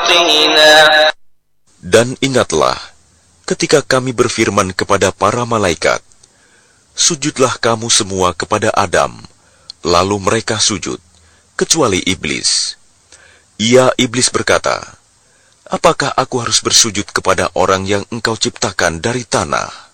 قِيلًا. Dan ingatlah, ketika kami berfirman kepada para malaikat, sujudlah kamu semua kepada Adam, lalu mereka sujud, kecuali iblis. Iblis berkata, apakah aku harus bersujud kepada orang yang engkau ciptakan dari tanah?